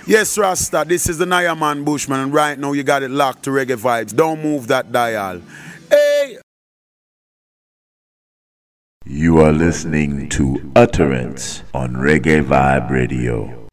Yes, Rasta, this is the Nayaman Bushman, and right now you got it locked to Reggae Vibes. Don't move that dial. Hey! You are listening to Utterance on Reggae Vibe Radio.